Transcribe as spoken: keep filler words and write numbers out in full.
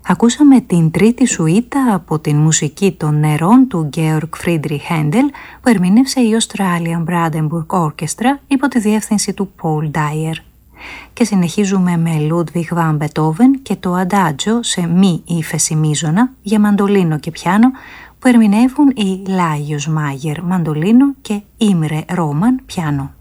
Ακούσαμε την τρίτη σουίτα από την μουσική των νερών του Georg Friedrich Händel που ερμήνευσε η Australian Brandenburg Orchestra υπό τη διεύθυνση του Paul Dyer. Και συνεχίζουμε με Ludwig van Beethoven και το Adagio σε μη ύφεση μείζωνα για μαντολίνο και πιάνο που ερμηνεύουν οι Lajos Mayer μαντολίνο και Imre Roman πιάνο.